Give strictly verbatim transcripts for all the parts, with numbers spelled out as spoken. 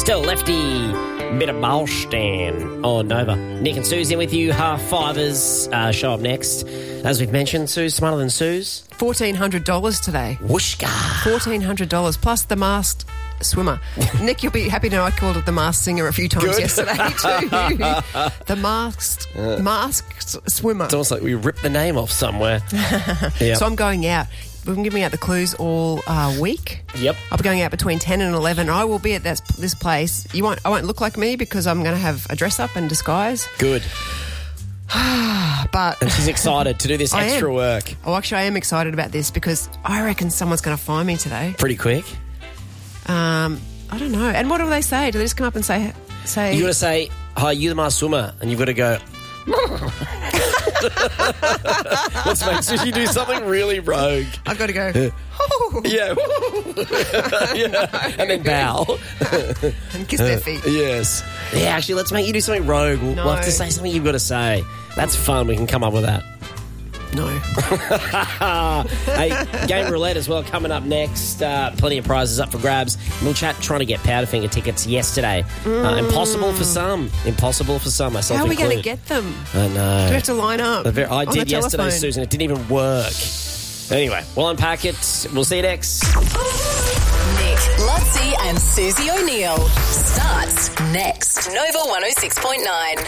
Still Lefty, bit of Ballstan on Nova. Nick and Sue's in with you, half fivers. Uh, show up next. As we've mentioned, Sue's smarter than Sue's. fourteen hundred dollars today. Whooshka. fourteen hundred dollars plus the masked swimmer. Nick, you'll be happy to know I called it the masked singer a few times Good. yesterday too. The masked, uh, masked swimmer. It's almost like we ripped the name off somewhere. Yep. So I'm going out. We've been giving out the clues all uh, week. Yep. I'll be going out between ten and eleven. I will be at this, this place. You won't. I won't look like me because I'm going to have a dress up and disguise. Good. But and she's excited to do this I extra am. work. Oh, actually, I am excited about this because I reckon someone's going to find me today. Pretty quick. Um, I don't know. And what do they say? Do they just come up and say, say? You got to say, "Hi, you the masked swimmer," and you've got to go. Let's make sure you do something really rogue. I've got to go. Yeah. Yeah. And then bow. And kiss their feet. Yes. Yeah, actually, let's make you do something rogue. We'll, No. we'll have to say something you've got to say. That's fun. We can come up with that. No. Hey, Game Roulette as well coming up next. Uh, plenty of prizes up for grabs. We'll chat trying to get Powderfinger tickets yesterday. Mm. Uh, impossible for some. Impossible for some. Myself How are we going to included. get them? I know. Do we have to line up? The very- I on did the yesterday, telephone? Susan. It didn't even work. Anyway, we'll unpack it. We'll see you next. Nick, Lutzi and Susie O'Neill starts next. Nova one oh six point nine.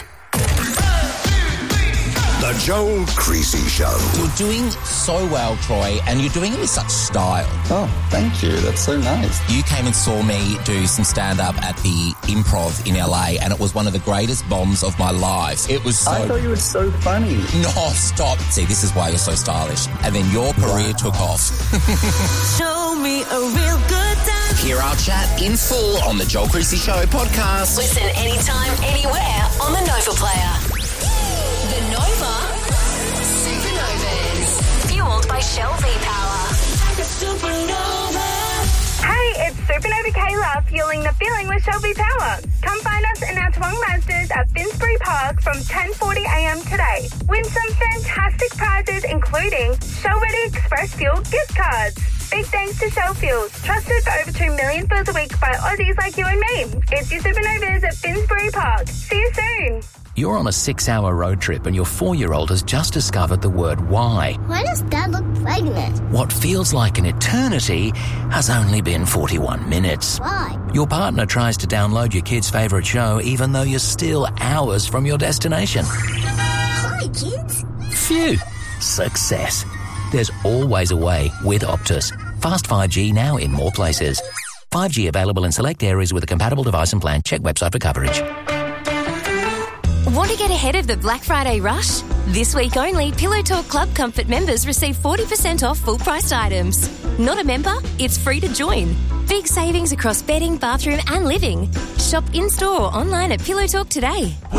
The Joel Creasy Show. You're doing so well, Troy, and you're doing it with such style. Oh, thank you. That's so nice. You came and saw me do some stand-up at the Improv in L A, and it was one of the greatest bombs of my life. It was so... I thought you were so funny. No, stop. See, this is why you're so stylish. And then your career wow. took off. Show me a real good time. Hear our chat in full on the Joel Creasy Show podcast. Listen anytime, anywhere on the Nova Player. The Nova Supernovas. Fueled by Shell V-Power. Supernova. Hey, it's Supernova Kayla fueling the feeling with Shell V-Power. Come find us in our Twong Mazdas at Finsbury Park from ten forty a m today. Win some fantastic prizes including Shell Ready Express Fuel gift cards. Big thanks to Shell Fuels, trusted for over two million fills a week by Aussies like you and me. It's your Supernovas at Finsbury Park. See you soon. You're on a six-hour road trip and your four-year-old has just discovered the word why. Why does Dad look pregnant? What feels like an eternity has only been forty-one minutes. Why? Your partner tries to download your kid's favourite show even though you're still hours from your destination. Hi, kids. Phew. Success. There's always a way with Optus. Fast five G now in more places. five G available in select areas with a compatible device and plan. Check website for coverage. Want to get ahead of the Black Friday rush? This week only, Pillow Talk Club Comfort members receive forty percent off full-priced items. Not a member? It's free to join. Big savings across bedding, bathroom and living. Shop in-store or online at Pillow Talk today. The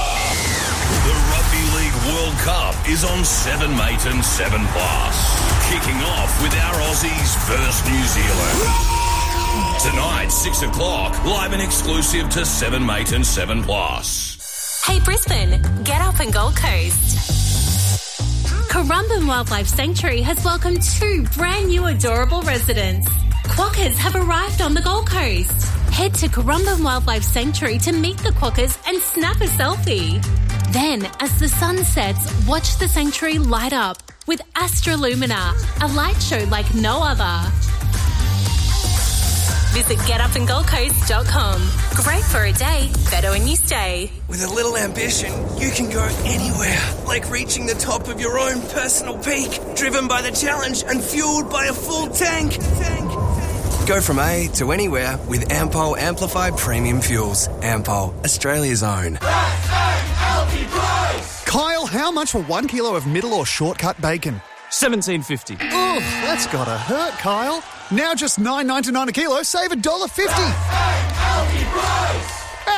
Rugby League World Cup is on seven mate and seven plus. Kicking off with our Aussies versus New Zealand. Tonight, six o'clock, live and exclusive to seven mate and seven plus. Hey Brisbane, get up and Gold Coast. Currumbin Wildlife Sanctuary has welcomed two brand new adorable residents. Quokkas have arrived on the Gold Coast. Head to Currumbin Wildlife Sanctuary to meet the quokkas and snap a selfie. Then, as the sun sets, watch the sanctuary light up with Astrolumina, a light show like no other. Visit get up and gold coast dot com. Great for a day, better when you stay. With a little ambition, you can go anywhere, like reaching the top of your own personal peak, driven by the challenge and fueled by a full tank. tank. Go from A to anywhere with Ampol Amplified Premium Fuels. Ampol, Australia's own. Kyle, how much for one kilo of middle or shortcut bacon? seventeen fifty. Oh, that's gotta hurt, Kyle. Now just nine ninety-nine a kilo, save one dollar fifty. Aldi,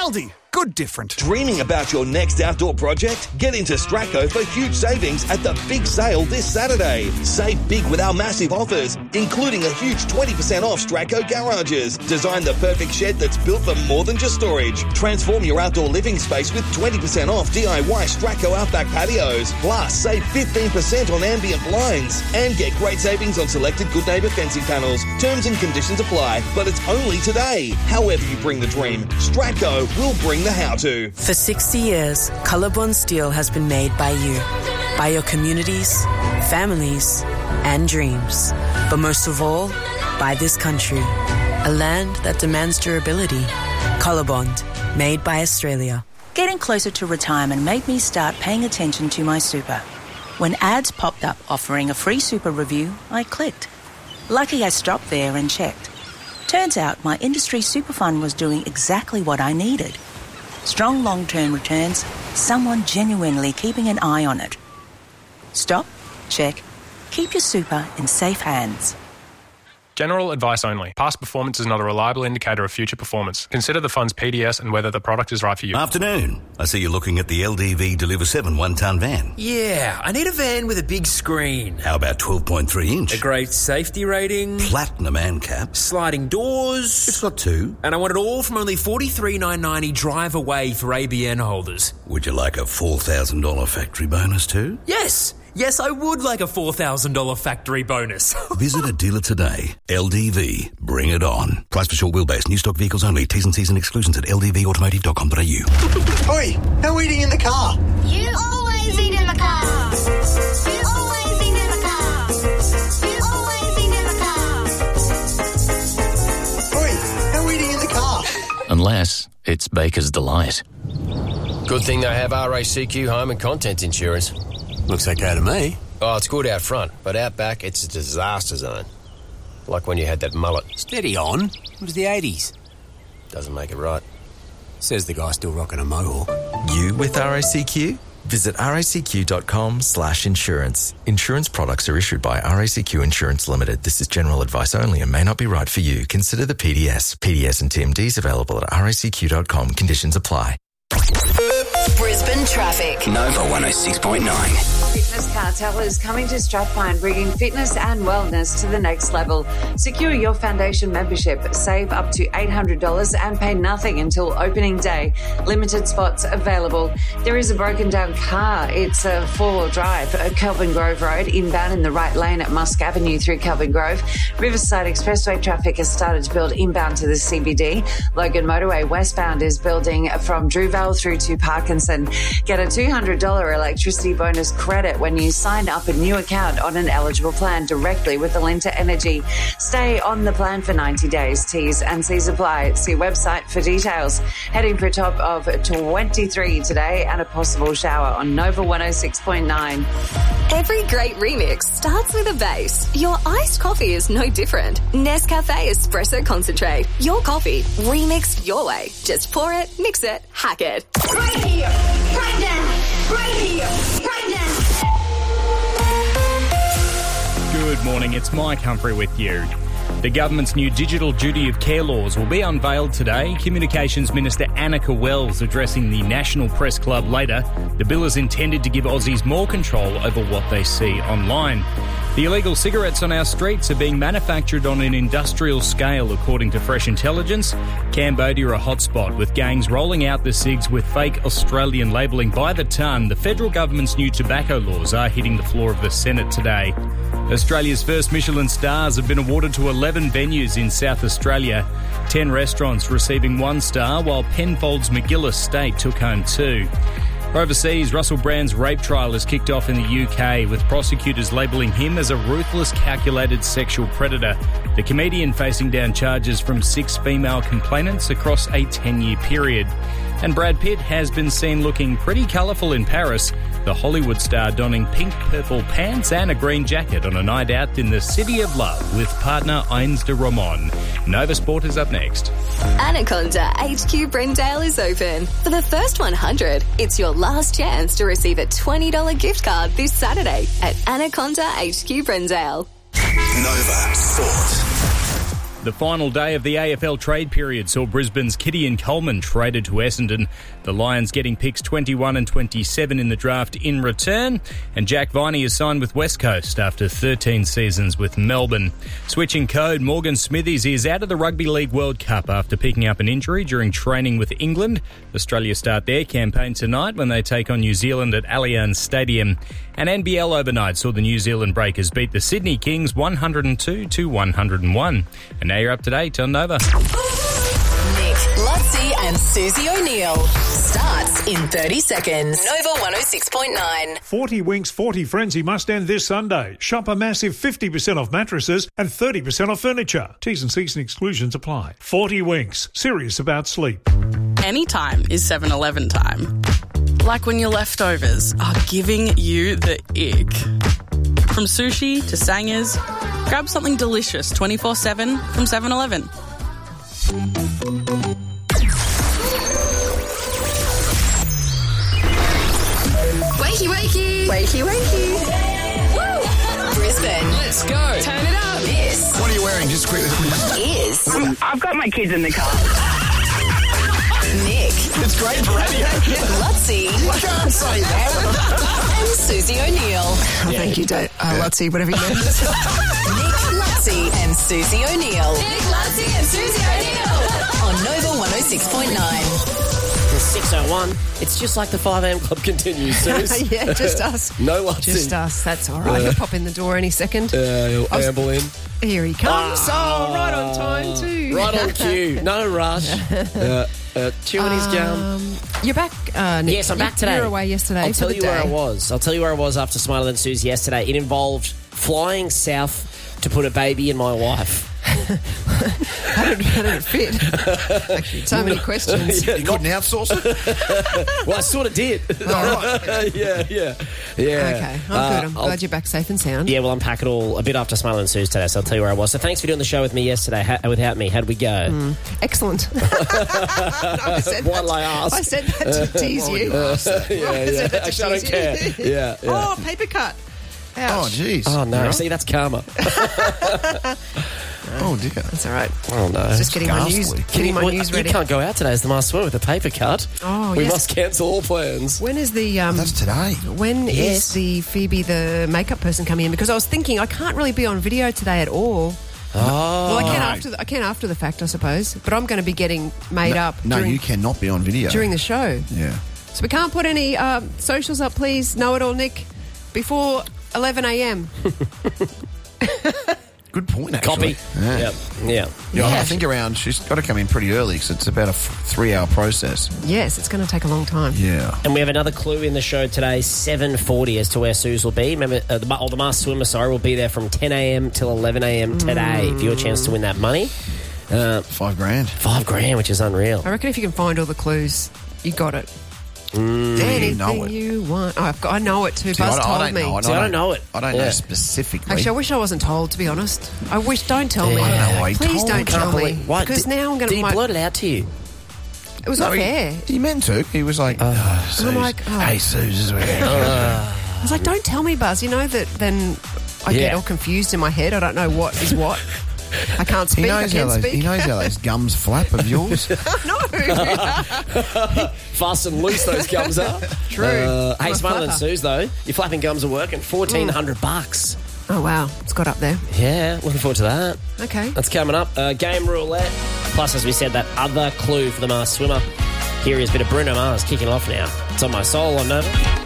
Good different. Dreaming about your next outdoor project? Get into Stratco for huge savings at the big sale this Saturday. Save big with our massive offers, including a huge twenty percent off Stratco garages. Design the perfect shed that's built for more than just storage. Transform your outdoor living space with twenty percent off D I Y Stratco Outback patios. Plus, save fifteen percent on ambient blinds and get great savings on selected Good Neighbour fencing panels. Terms and conditions apply, but it's only today. However you bring the dream, Stratco will bring the how-to. For sixty years, Colorbond Steel has been made by you, by your communities, families, and dreams. But most of all, by this country, a land that demands durability. Colorbond, made by Australia. Getting closer to retirement made me start paying attention to my super. When ads popped up offering a free super review, I clicked. Lucky I stopped there and checked. Turns out my industry super fund was doing exactly what I needed. Strong long-term returns, someone genuinely keeping an eye on it. Stop, check, keep your super in safe hands. General advice only. Past performance is not a reliable indicator of future performance. Consider the fund's P D S and whether the product is right for you. Afternoon. I see you're looking at the L D V Deliver seven one-tonne van. Yeah, I need a van with a big screen. How about twelve point three inch? A great safety rating. Platinum ANCAP. Sliding doors. It's got two. And I want it all from only forty-three thousand nine hundred ninety drive away for A B N holders. Would you like a four thousand dollars factory bonus too? Yes. Yes, I would like a four thousand dollars factory bonus. Visit a dealer today. L D V. Bring it on. Price for short wheelbase. New stock vehicles only. T's and C's and exclusions at l d v automotive dot com dot a u. Oi, how are we eating in the car? You always eat in the car. You always eat in the car. You always eat in the car. Oi, how are we eating in the car? Unless it's Baker's Delight. Good thing they have R A C Q home and contents insurance. Looks okay to me. Oh, it's good out front, but out back, it's a disaster zone. Like when you had that mullet. Steady on. It was the eighties. Doesn't make it right. Says the guy still rocking a mohawk. You with R A C Q? Visit racq.com slash insurance. Insurance products are issued by R A C Q Insurance Limited. This is general advice only and may not be right for you. Consider the P D S. P D S and T M Ds available at r a c q dot com. Conditions apply. Brisbane traffic. Nova one oh six point nine. Fitness Cartel is coming to Strathpine, bringing fitness and wellness to the next level. Secure your foundation membership, save up to eight hundred dollars and pay nothing until opening day. Limited spots available. There is a broken down car. It's a four-wheel drive at Kelvin Grove Road, inbound in the right lane at Musk Avenue through Kelvin Grove. Riverside Expressway traffic has started to build inbound to the C B D. Logan Motorway westbound is building from Drewvale through to Parkinson. Get a two hundred dollars electricity bonus credit when you sign up a new account on an eligible plan directly with Alinta Energy. Stay on the plan for ninety days. T's and C's apply. See website for details. Heading for a top of twenty-three today and a possible shower on Nova one oh six point nine. Every great remix starts with a bass. Your iced coffee is no different. Nescafe Espresso Concentrate. Your coffee, remixed your way. Just pour it, mix it, hack it. Right here, right now, right here, right now. Good morning, it's Mike Humphrey with you. The government's new digital duty of care laws will be unveiled today. Communications Minister Annika Wells addressing the National Press Club later. The bill is intended to give Aussies more control over what they see online. The illegal cigarettes on our streets are being manufactured on an industrial scale, according to Fresh Intelligence. Cambodia a hotspot, with gangs rolling out the cigs with fake Australian labelling by the tonne. The federal government's new tobacco laws are hitting the floor of the Senate today. Australia's first Michelin stars have been awarded to eleven venues in South Australia. ten restaurants receiving one star, while Penfolds McGillis State took home two. Overseas, Russell Brand's rape trial has kicked off in the U K, with prosecutors labelling him as a ruthless, calculated sexual predator. The comedian facing down charges from six female complainants across a ten-year period. And Brad Pitt has been seen looking pretty colourful in Paris, the Hollywood star donning pink purple pants and a green jacket on a night out in the City of Love with partner Ines de Romon. Nova Sport is up next. Anaconda H Q Brendale is open. For the first one hundred, it's your last chance to receive a twenty dollars gift card this Saturday at Anaconda H Q Brendale. Nova Sport. The final day of the A F L trade period saw Brisbane's Gideon Coleman traded to Essendon. The Lions getting picks twenty-one and twenty-seven in the draft in return. And Jack Viney is signed with West Coast after thirteen seasons with Melbourne. Switching code, Morgan Smithies is out of the Rugby League World Cup after picking up an injury during training with England. Australia start their campaign tonight when they take on New Zealand at Allianz Stadium. And N B L overnight saw the New Zealand Breakers beat the Sydney Kings one hundred two to one hundred one. And now you're up to date on Nova. Nick, Lutzi and Susie O'Neill. Starts in thirty seconds. Nova one oh six point nine. forty Winks forty Frenzy must end this Sunday. Shop a massive fifty percent off mattresses and thirty percent off furniture. T's and C's and exclusions apply. forty Winks. Serious about sleep. Anytime is seven eleven time. Like when your leftovers are giving you the ick. From sushi to sangers, grab something delicious twenty-four seven from seven eleven. Wakey, wakey. Wakey, wakey. Woo! Brisbane. Let's go. Turn it up. This. What are you wearing? Just quickly. Is. Um, I've got my kids in the car. Nick. It's great for radio. Lutzi. I can't say that. And Susie O'Neill. Oh, thank you, Dave. Uh, Lutzi, whatever you meant. Nick, Lutzi and Susie O'Neill. Nick, Lutzi and Susie O'Neill. On Nova one oh six point nine. six oh one. It's just like the five a.m. club continues, Suze. Yeah, just us. No Lutzi. Just us. That's all right. Uh, He'll pop in the door any second. Uh, he'll was, amble in. Here he comes. Ah, oh, right on time, too. Right on cue. No rush. uh, uh, chewing his gum. Um, you're back, uh, Nick. Yes, I'm back you, today. You were away yesterday. I'll for tell the you day. where I was. I'll tell you where I was after Smarter Than Suze yesterday. It involved flying south to put a baby in my wife. How did, how did it fit? Actually, so many questions. Yeah, you couldn't outsource it? Well, I sort of did. Oh, right. yeah, yeah, yeah. Okay, I'm Uh, good. I'm I'll- glad you're back safe and sound. Yeah, well, unpack it all a bit after Smarter Than Suze today, so I'll tell you where I was. So thanks for doing the show with me yesterday. How, without me, how'd we go? Mm, excellent. No, I said Why'd that, I ask? I said that to tease you. Uh, yeah, I yeah. said that to Actually, I don't tease care. you. Yeah, yeah. Oh, paper cut. Ouch. Oh, jeez. Oh, no. Yeah. See, that's karma. Oh, dear. That's all right. Oh, no. It's just getting my news, Ghastly. getting my Well, news you ready. can't go out today as the Masked Swimmer with a paper cut. Oh, we yes. must cancel all plans. When is the um? That's today. When is Yes. the Phoebe the makeup person coming in? Because I was thinking I can't really be on video today at all. Oh. Well, I can after the, I can after the fact, I suppose. But I'm going to be getting made no, up. No, during, you cannot be on video. during the show. Yeah. So we can't put any um, socials up, please. Know it all, Nick. Before eleven a.m. Good point, actually. Copy. Yeah. Yep. Yeah. Yeah, Yeah. I think around, she's got to come in pretty early because it's about a f- three-hour process. Yes, it's going to take a long time. Yeah. And we have another clue in the show today, seven forty, as to where Suze will be. Remember, uh, the, Ma- or the Masked Swimmer, sorry, will be there from ten a.m. till eleven a.m. today for your chance to win that money. Uh, Five grand. five grand, which is unreal. I reckon if you can find all the clues, you got it. Mm. Anything know it. you want. Oh, I've got, I know it too. See, I Buzz don't- I told don't me. know it. See, I don't know it. I don't Yeah. know specifically. Actually, I wish I wasn't told, to be honest. I wish, don't tell me. Yeah. I don't know why he Please told don't me. tell Can't me. believe- Why? Because Did- now I'm going Did to... he blurt it out to you? It was No, not he, fair. he meant to. He was like, oh, Suze. I'm like, oh. Hey, Suze, this is where I was like, don't tell me, Buzz. You know that then I Yeah. get all confused in my head. I don't know what is what. I can't He speak. I knows, how can't those, speak. he knows how those gums flap of yours. No. Fast and loose those gums are. True. Uh, I'm hey, a Smarter Than flapper. Suze, though. Your flapping gums are working. fourteen hundred bucks. Oh, wow. It's got up there. Yeah, looking forward to that. Okay. That's coming up. Uh, game roulette. Plus, as we said, that other clue for the Masked Swimmer. Here is a bit of Bruno Mars kicking off now. It's on My Soul on Nova.